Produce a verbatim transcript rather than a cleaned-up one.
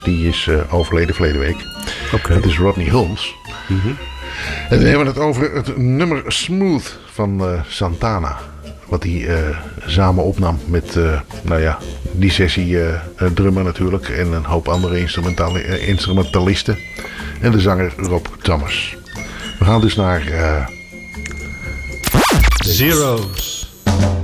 Die is uh, overleden verleden week. Okay. Dat is Rodney Holmes. Mm-hmm. En dan hebben we het over het nummer Smooth van uh, Santana. Wat hij uh, samen opnam met, uh, nou ja, die sessie uh, drummer natuurlijk. En een hoop andere instrumentali- uh, instrumentalisten. En de zanger Rob Thomas. We gaan dus naar... Uh, Zeros.